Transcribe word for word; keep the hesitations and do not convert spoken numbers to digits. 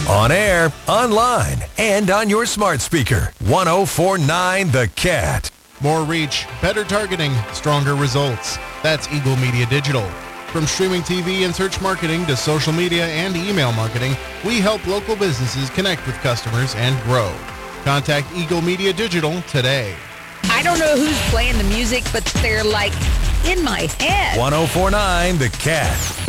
On air, online, and on your smart speaker. one oh four point nine The Cat. More reach, better targeting, stronger results. That's Eagle Media Digital. From streaming T V and search marketing to social media and email marketing, we help local businesses connect with customers and grow. Contact Eagle Media Digital today. I don't know who's playing the music, but they're like in my head. one oh four point nine The Cat.